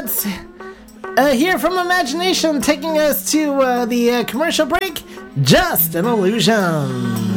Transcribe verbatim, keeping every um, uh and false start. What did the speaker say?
let's uh, hear from Imagination taking us to uh, the uh, commercial break. Just an Illusion.